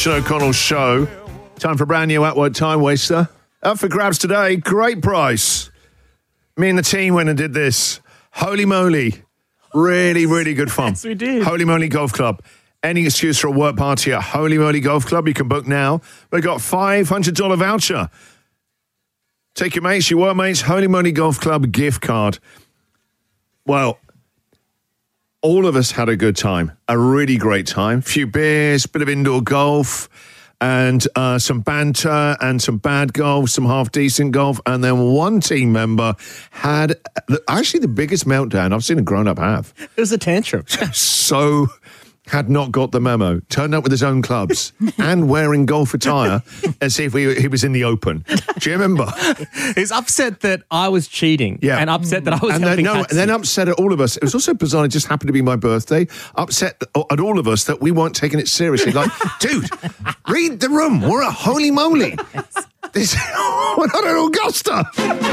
Christian O'Connell Show. Time for a brand new At-Work Time Waster. Up for grabs today, great price. Me and the team went and did this. Holy moly. Really, really good fun. Yes, we did. Holy Moly Golf Club. Any excuse for a work party at Holy Moly Golf Club, you can book now. We've got $500 voucher. Take your mates, your workmates, Holy Moly Golf Club gift card. Well, all of us had a good time, a really great time. A few beers, bit of indoor golf, and some banter and some bad golf, some half-decent golf. And then one team member had actually the biggest meltdown I've seen a grown-up have. It was a tantrum. So had not got the memo, turned up with his own clubs and wearing golf attire as if he was in the Open. Do you remember? He's upset that I was cheating and upset that I was helping and then upset at all of us. It was also bizarre. It just happened to be my birthday. Upset at all of us that we weren't taking it seriously. Like, dude, read the room. We're at Holy Moly. We're not at Augusta.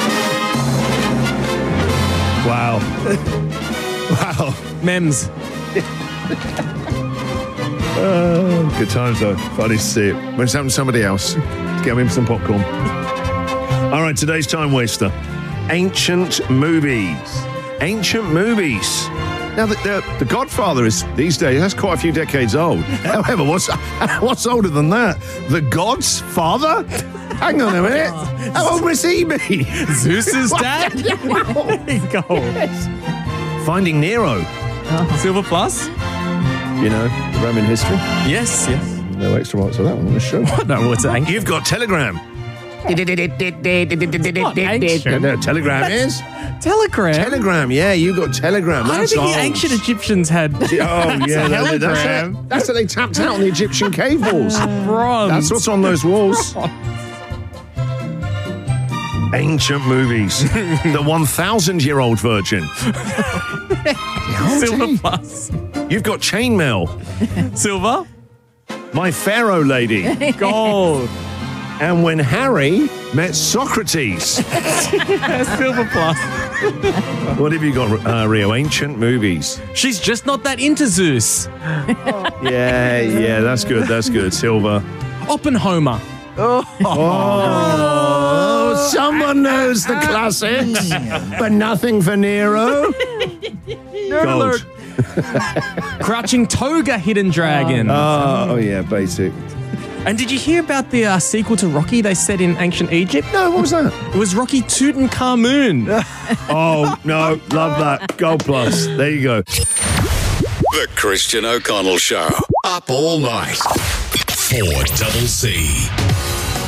Wow. Wow. Mems. Good times though. Funny to see it. When it's happened to somebody else, get me some popcorn. All right, today's time waster. Ancient movies. Ancient movies. Now, the Godfather is, these days, that's quite a few decades old. However, what's older than that? The God's father? Hang on a minute. How old must he be? Zeus's dad? There you go. Finding Nero. Silver Plus? You know, Roman history. Yes. No extra marks for that one on the show. No, what's it? You've got Telegram. Ancient. No, Telegram is? Telegram? Telegram, yeah, you got Telegram. I don't That's think old. the ancient Egyptians had Telegram. That's what they tapped out on the Egyptian cave walls. bronze. That's what's on those walls. Ancient movies. The 1,000-year-old virgin. Silver Plus. You've got Chainmail. Silver? My Pharaoh Lady. Gold. And when Harry met Socrates. Silver Plus. What have you got, Rio? Ancient movies. She's just not that into Zeus. Yeah, that's good. Silver. Oppenheimer. Oh, someone knows the classics, but nothing for Nero. Gold. Crouching Toga, Hidden Dragon. Oh, yeah, basic. And did you hear about the sequel to Rocky they said in ancient Egypt? No, what was that? It was Rocky Tutankhamun. Oh, no, love that. Gold Plus. There you go. The Christian O'Connell Show. Up all night. 4CC.